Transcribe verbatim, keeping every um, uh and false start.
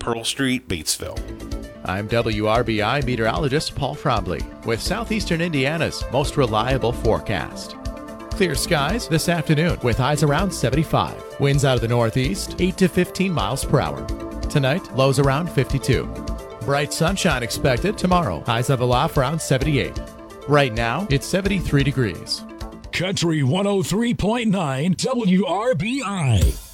Pearl Street, Batesville. I'm W R B I meteorologist Paul Trombley with Southeastern Indiana's most reliable forecast. Clear skies this afternoon with highs around seventy-five. Winds out of the northeast, eight to fifteen miles per hour. Tonight, lows around fifty-two. Bright sunshine expected tomorrow. Highs of aloft around seventy-eight. Right now, it's seventy-three degrees. Country one oh three point nine W R B I.